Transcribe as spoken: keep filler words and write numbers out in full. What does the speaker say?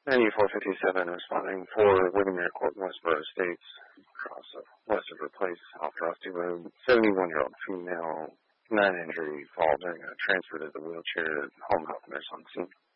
ninety-four fifty-seven responding for Whittemere Court, Westboro Estates, across the west of her place, off Rusty Road. seventy-one-year-old female, nine injury fall during a transfer to the wheelchair home health nurse on scene.